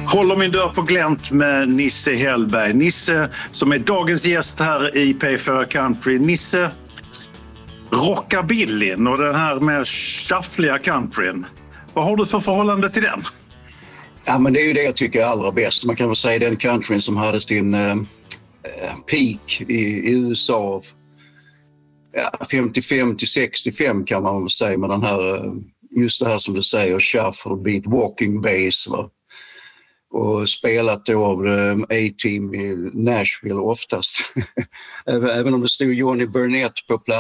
Håller min dörr på glänt med Nisse Hellberg. Nisse som är dagens gäst här i P4 Country. Nisse, rockabillyn och den här mer shuffliga countryn. Vad har du för förhållande till den? Ja, men det är ju det jag tycker är allra bäst. Man kan väl säga den countryn som hade sin peak i USA 55 till 65 kan man väl säga, med den här, just det här som du säger, shuffle beat, walking bass, va? Och spelat då av A-Team i Nashville oftast. Även om det stod Johnny Burnett på plats.